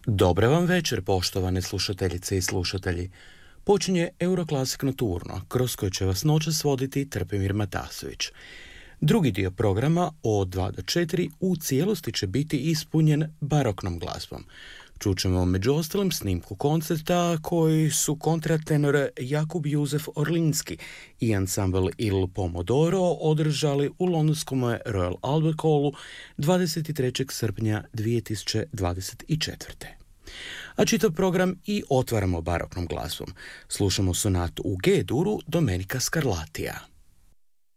Dobar vam večer, poštovane slušateljice i slušatelji. Počinje Euroclassic Nocturno, kroz koje će vas noćas voditi Trpimir Matasović. Drugi dio programa od 2 do 4 u cijelosti će biti ispunjen baroknom glazbom. Čućemo među ostalim snimku koncerta koji su kontratenor Jakub Juzef Orlinski i ansambl Il Pomodoro održali u londonskom Royal Albert Hallu 23. srpnja 2024. A čitav program i otvaramo baroknom glazbom. Slušamo sonatu u G-duru Domenica Scarlatija.